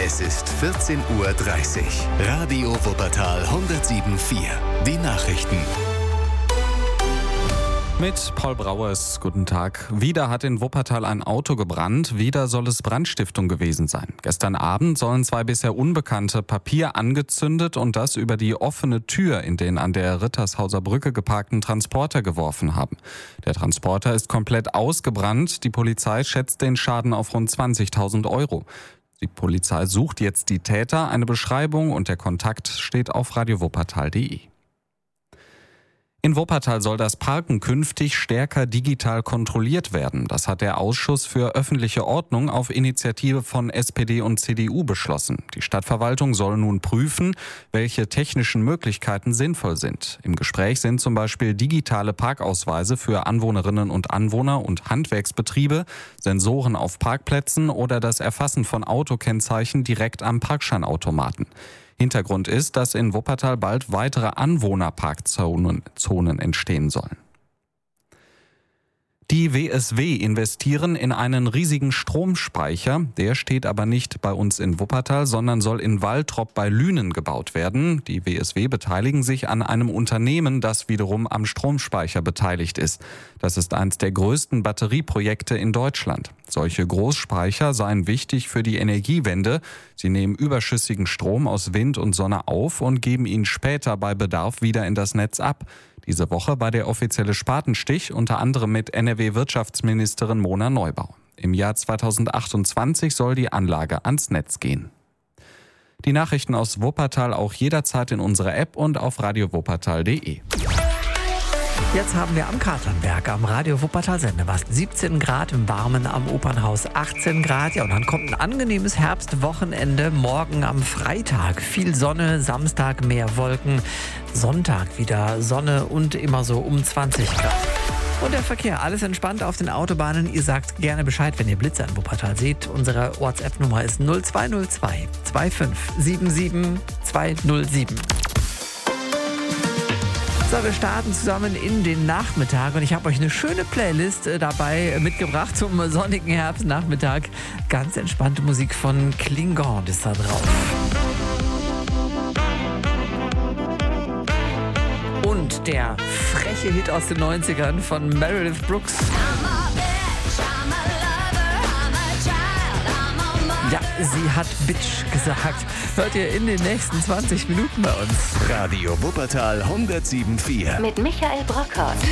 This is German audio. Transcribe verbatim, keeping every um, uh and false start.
Es ist vierzehn Uhr dreißig. Radio Wuppertal hundertsieben Komma vier. Die Nachrichten. Mit Paul Brauers, guten Tag. Wieder hat in Wuppertal ein Auto gebrannt, wieder soll es Brandstiftung gewesen sein. Gestern Abend sollen zwei bisher Unbekannte Papier angezündet und das über die offene Tür in den an der Rittershauser Brücke geparkten Transporter geworfen haben. Der Transporter ist komplett ausgebrannt, die Polizei schätzt den Schaden auf rund zwanzigtausend Euro. Die Polizei sucht jetzt die Täter, eine Beschreibung und der Kontakt steht auf radio wuppertal punkt de. In Wuppertal soll das Parken künftig stärker digital kontrolliert werden. Das hat der Ausschuss für öffentliche Ordnung auf Initiative von S P D und C D U beschlossen. Die Stadtverwaltung soll nun prüfen, welche technischen Möglichkeiten sinnvoll sind. Im Gespräch sind zum Beispiel digitale Parkausweise für Anwohnerinnen und Anwohner und Handwerksbetriebe, Sensoren auf Parkplätzen oder das Erfassen von Autokennzeichen direkt am Parkscheinautomaten. Hintergrund ist, dass in Wuppertal bald weitere Anwohnerparkzonen Zonen entstehen sollen. Die W S W investieren in einen riesigen Stromspeicher. Der steht aber nicht bei uns in Wuppertal, sondern soll in Waltrop bei Lünen gebaut werden. Die W S W beteiligen sich an einem Unternehmen, das wiederum am Stromspeicher beteiligt ist. Das ist eines der größten Batterieprojekte in Deutschland. Solche Großspeicher seien wichtig für die Energiewende. Sie nehmen überschüssigen Strom aus Wind und Sonne auf und geben ihn später bei Bedarf wieder in das Netz ab. Diese Woche war der offizielle Spatenstich, unter anderem mit N R W-Wirtschaftsministerin Mona Neubauer. Im Jahr zweitausendachtundzwanzig soll die Anlage ans Netz gehen. Die Nachrichten aus Wuppertal auch jederzeit in unserer App und auf radio wuppertal punkt de. Jetzt haben wir am Katernberg am Radio Wuppertal Sendemast siebzehn Grad, im Warmen am Opernhaus achtzehn Grad. Ja, und dann kommt ein angenehmes Herbstwochenende. Morgen am Freitag viel Sonne, Samstag mehr Wolken, Sonntag wieder Sonne und immer so um zwanzig Grad. Und der Verkehr, alles entspannt auf den Autobahnen. Ihr sagt gerne Bescheid, wenn ihr Blitze in Wuppertal seht. Unsere WhatsApp-Nummer ist null zwei null zwei zwei fünf sieben sieben zwei null sieben. So, wir starten zusammen in den Nachmittag und ich habe euch eine schöne Playlist äh, dabei mitgebracht zum sonnigen Herbstnachmittag. Ganz entspannte Musik von Klingon ist da drauf. Und der freche Hit aus den neunzigern von Meredith Brooks. Ja, sie hat Bitch gesagt. Hört ihr in den nächsten zwanzig Minuten bei uns. Radio Wuppertal hundertsieben Komma vier. Mit Michael Brockhaus.